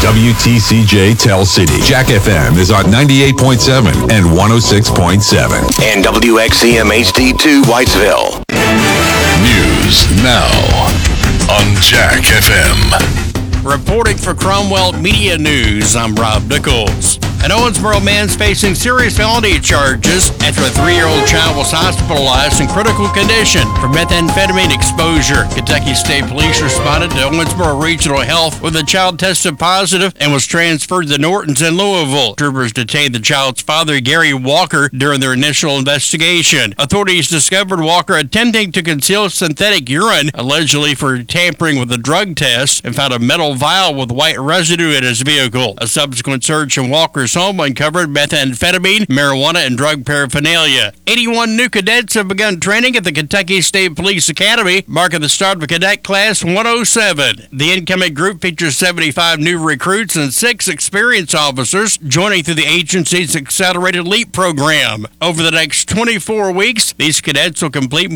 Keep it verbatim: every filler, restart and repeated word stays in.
W T C J Tell City. Jack F M is on ninety-eight point seven and one oh six point seven. And W X E M H D two Whitesville. News now on Jack F M. Reporting for Cromwell Media News, I'm Rob Nichols. An Owensboro man's facing serious felony charges after a three-year-old child was hospitalized in critical condition for methamphetamine exposure. Kentucky State Police responded to Owensboro Regional Health when the child tested positive and was transferred to Norton's in Louisville. Troopers detained the child's father, Gary Walker, during their initial investigation. Authorities discovered Walker attempting to conceal synthetic urine, allegedly for tampering with a drug test, and found a metal vial with white residue in his vehicle. A subsequent search in Walker's home uncovered methamphetamine, marijuana, and drug paraphernalia. eighty-one new cadets have begun training at the Kentucky State Police Academy, marking the start of Cadet Class one oh seven. The incoming group features seventy-five new recruits and six experienced officers joining through the agency's Accelerated LEAP program. Over the next twenty-four weeks, these cadets will complete